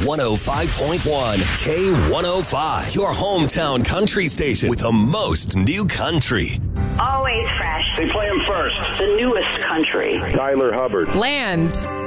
105.1 K105, your hometown country station with the most new country. Always fresh. They play them first. The newest country. Tyler Hubbard. Land.